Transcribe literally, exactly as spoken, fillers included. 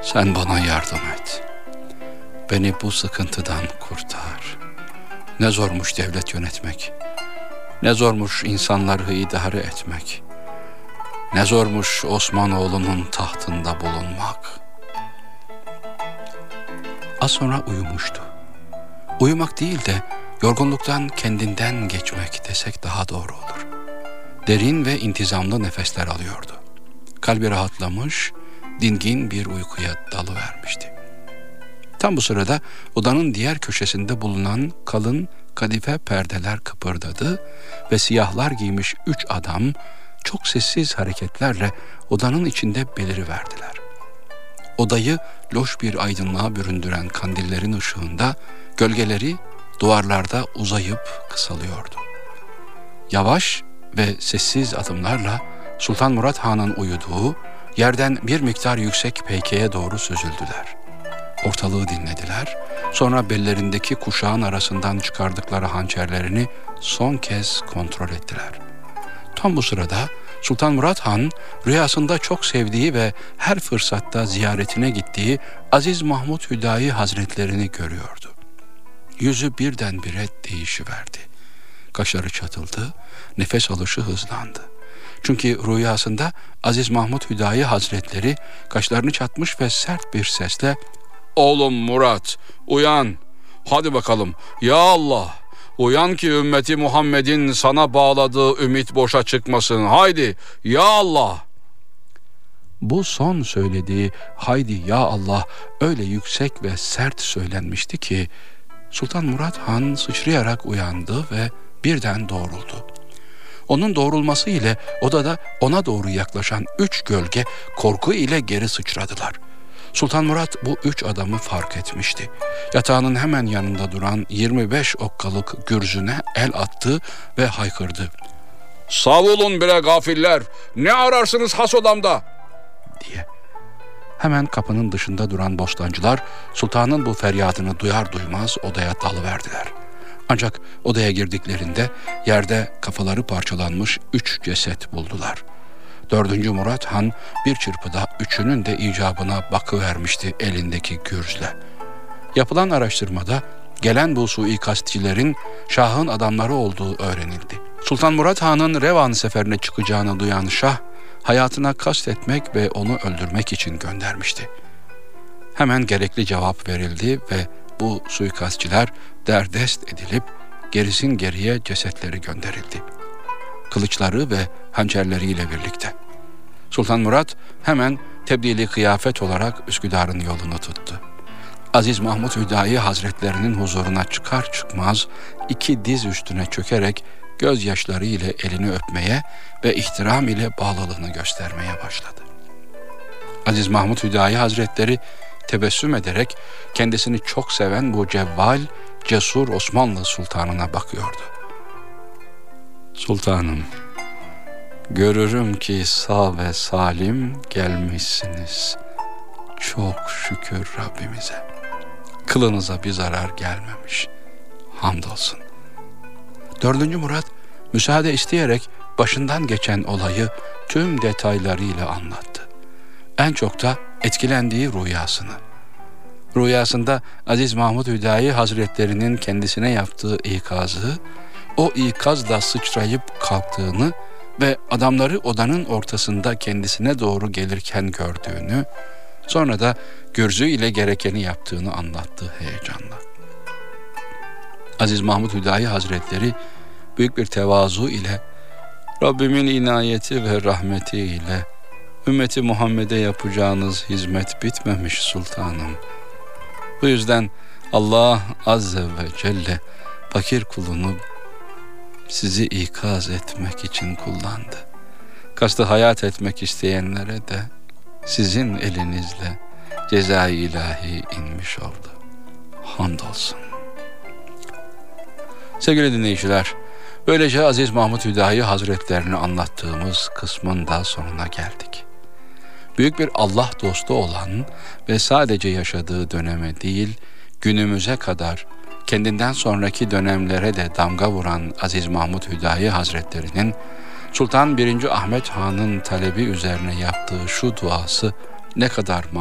Sen bana yardım et. Beni bu sıkıntıdan kurtar. Ne zormuş devlet yönetmek. Ne zormuş insanları idare etmek. Ne zormuş Osmanoğlu'nun tahtında bulunmak. Az sonra uyumuştu. Uyumak değil de yorgunluktan kendinden geçmek desek daha doğru olur. Derin ve intizamlı nefesler alıyordu. Kalbi rahatlamış, dingin bir uykuya dalıvermişti. Tam bu sırada odanın diğer köşesinde bulunan kalın kadife perdeler kıpırdadı ve siyahlar giymiş üç adam çok sessiz hareketlerle odanın içinde beliriverdiler. Odayı loş bir aydınlığa büründüren kandillerin ışığında gölgeleri duvarlarda uzayıp kısalıyordu. Yavaş ve sessiz adımlarla Sultan Murat Han'ın uyuduğu yerden bir miktar yüksek peykeye doğru süzüldüler. Ortalığı dinlediler, sonra bellerindeki kuşağın arasından çıkardıkları hançerlerini son kez kontrol ettiler. Tam bu sırada Sultan Murat Han rüyasında çok sevdiği ve her fırsatta ziyaretine gittiği Aziz Mahmud Hüdayi Hazretlerini görüyordu. Yüzü birdenbire değişiverdi. Kaşları çatıldı, nefes alışı hızlandı. Çünkü rüyasında Aziz Mahmud Hüdayi Hazretleri kaşlarını çatmış ve sert bir sesle "Oğlum Murat, uyan, hadi bakalım, ya Allah, uyan ki ümmeti Muhammed'in sana bağladığı ümit boşa çıkmasın, haydi, ya Allah." Bu son söylediği "haydi ya Allah" öyle yüksek ve sert söylenmişti ki Sultan Murat Han sıçrayarak uyandı ve birden doğruldu. Onun doğrulması ile odada ona doğru yaklaşan üç gölge korku ile geri sıçradılar. Sultan Murat bu üç adamı fark etmişti. Yatağının hemen yanında duran yirmi beş okkalık gürzüne el attı ve haykırdı. "Savulun bre gafiller, ne ararsınız has odamda?" diye. Hemen kapının dışında duran bostancılar sultanın bu feryadını duyar duymaz odaya dalıverdiler. Ancak odaya girdiklerinde yerde kafaları parçalanmış üç ceset buldular. Dördüncü Murat Han bir çırpıda üçünün de icabına bakıvermişti elindeki gürzle. Yapılan araştırmada gelen bu suikastçilerin Şah'ın adamları olduğu öğrenildi. Sultan Murat Han'ın Revan seferine çıkacağını duyan Şah, hayatına kastetmek ve onu öldürmek için göndermişti. Hemen gerekli cevap verildi ve bu suikastçiler derdest edilip gerisin geriye cesetleri gönderildi. Kılıçları ve hançerleriyle birlikte. Sultan Murat hemen tebdili kıyafet olarak Üsküdar'ın yolunu tuttu. Aziz Mahmud Hüdayi Hazretlerinin huzuruna çıkar çıkmaz iki diz üstüne çökerek gözyaşları ile elini öpmeye ve ihtiram ile bağlılığını göstermeye başladı. Aziz Mahmud Hüdayi Hazretleri tebessüm ederek kendisini çok seven bu cevval, cesur Osmanlı sultanına bakıyordu. "Sultanım, görürüm ki sağ ve salim gelmişsiniz. Çok şükür Rabbimize. Kılınıza bir zarar gelmemiş. Hamdolsun." Dördüncü Murat müsaade isteyerek başından geçen olayı tüm detaylarıyla anlattı. En çok da etkilendiği rüyasını. Rüyasında Aziz Mahmud Hüdayi Hazretlerinin kendisine yaptığı ikazı, o ikazla sıçrayıp kalktığını ve adamları odanın ortasında kendisine doğru gelirken gördüğünü, sonra da gürzü ile gerekeni yaptığını anlattı heyecanla. Aziz Mahmud Hüdayi Hazretleri büyük bir tevazu ile "Rabbimin inayeti ve rahmeti ile ümmeti Muhammed'e yapacağınız hizmet bitmemiş sultanım. Bu yüzden Allah Azze ve Celle fakir kulunu sizi ikaz etmek için kullandı. Kastı hayat etmek isteyenlere de sizin elinizle ceza-i ilahi inmiş oldu. Hamdolsun." Sevgili dinleyiciler, böylece Aziz Mahmud Hüdayi Hazretlerini anlattığımız kısmın da sonuna geldik. Büyük bir Allah dostu olan ve sadece yaşadığı döneme değil, günümüze kadar kendinden sonraki dönemlere de damga vuran Aziz Mahmud Hüdayi Hazretlerinin Sultan birinci. Ahmet Han'ın talebi üzerine yaptığı şu duası ne kadar